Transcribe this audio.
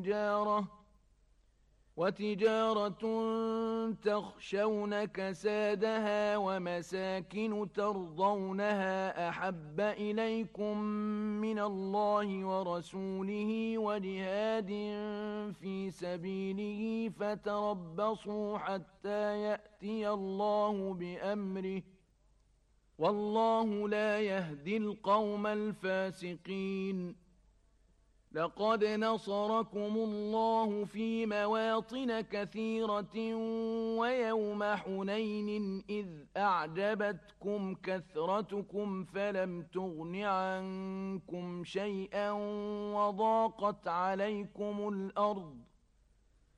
وتجارة تخشون كسادها ومساكن ترضونها أحب إليكم من الله ورسوله وجهاد في سبيله فتربصوا حتى يأتي الله بأمره والله لا يهدي القوم الفاسقين. لقد نصركم الله في مواطن كثيرة ويوم حنين إذ أعجبتكم كثرتكم فلم تغن عنكم شيئا وضاقت عليكم الأرض